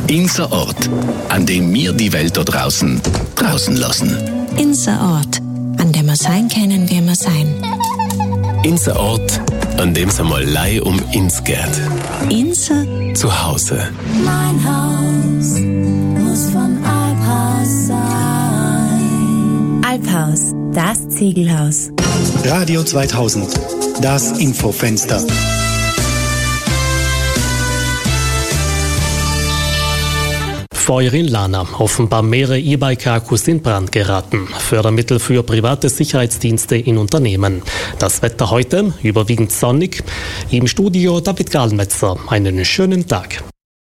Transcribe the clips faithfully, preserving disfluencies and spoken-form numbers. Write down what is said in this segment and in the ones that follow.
Unser Ort, an dem wir die Welt da draußen draußen lassen. Unser Ort, an dem wir sein können, wie wir sein. Unser Ort, an dem es einmal Lei um uns geht. Unser Zuhause. Mein Haus muss vom Alphaus sein. Alphaus, das Ziegelhaus. Radio zweitausend, das Infofenster. Feuer in Lana. Offenbar mehrere E-Bike-Akkus in Brand geraten. Fördermittel für private Sicherheitsdienste in Unternehmen. Das Wetter heute überwiegend sonnig. Im Studio David Gahlmetzer. Einen schönen Tag.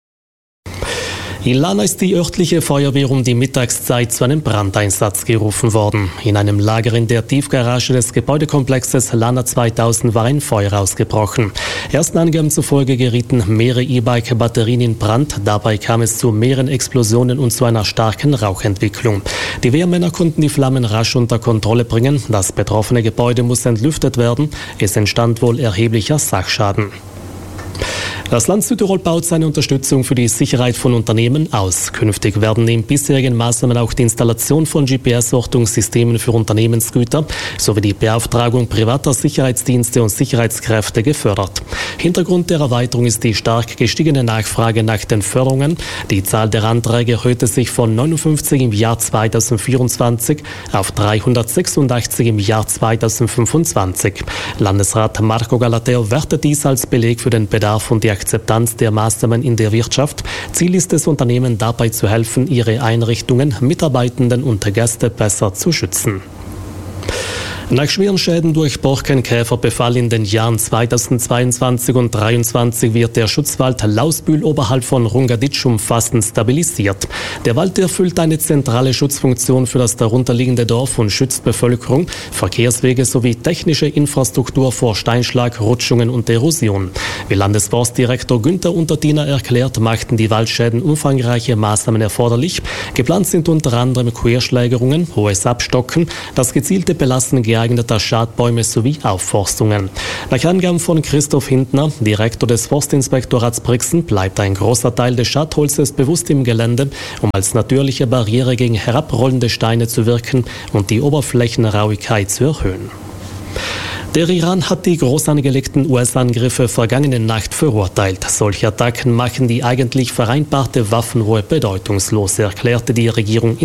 In Lana ist die örtliche Feuerwehr um die Mittagszeit zu einem Brandeinsatz gerufen worden. In einem Lager in der Tiefgarage des Gebäudekomplexes Lana zweitausend war ein Feuer ausgebrochen. Ersten Angaben zufolge gerieten mehrere E-Bike-Batterien in Brand. Dabei kam es zu mehreren Explosionen und zu einer starken Rauchentwicklung. Die Wehrmänner konnten die Flammen rasch unter Kontrolle bringen. Das betroffene Gebäude muss entlüftet werden. Es entstand wohl erheblicher Sachschaden. Das Land Südtirol baut seine Unterstützung für die Sicherheit von Unternehmen aus. Künftig werden neben bisherigen Maßnahmen auch die Installation von G P S-Ortungssystemen für Unternehmensgüter sowie die Beauftragung privater Sicherheitsdienste und Sicherheitskräfte gefördert. Hintergrund der Erweiterung ist die stark gestiegene Nachfrage nach den Förderungen. Die Zahl der Anträge erhöhte sich von neunundfünfzig im Jahr zweitausendvierundzwanzig auf dreihundertsechsundachtzig im Jahr zweitausendfünfundzwanzig. Landesrat Marco Galateo wertet dies als Beleg für den Bedarf und die Akzeptanz der Maßnahmen in der Wirtschaft. Ziel ist es, Unternehmen dabei zu helfen, ihre Einrichtungen, Mitarbeitenden und Gäste besser zu schützen. Nach schweren Schäden durch Borkenkäferbefall in den Jahren zweitausendzweiundzwanzig und zweitausenddreiundzwanzig wird der Schutzwald Lausbühl oberhalb von Rungaditsch umfassend stabilisiert. Der Wald erfüllt eine zentrale Schutzfunktion für das darunterliegende Dorf und schützt Bevölkerung, Verkehrswege sowie technische Infrastruktur vor Steinschlag, Rutschungen und Erosion. Wie Landesforstdirektor Günther Unterdiener erklärt, machten die Waldschäden umfangreiche Maßnahmen erforderlich. Geplant sind unter anderem Querschlägerungen, hohes Abstocken, das gezielte Belassen geeigneter Schadbäume sowie Aufforstungen. Nach Angaben von Christoph Hintner, Direktor des Forstinspektorats Brixen, bleibt ein großer Teil des Schadholzes bewusst im Gelände, um als natürliche Barriere gegen herabrollende Steine zu wirken und die Oberflächenrauigkeit zu erhöhen. Der Iran hat die groß angelegten U S-Angriffe vergangene Nacht verurteilt. Solche Attacken machen die eigentlich vereinbarte Waffenruhe bedeutungslos, erklärte die Regierung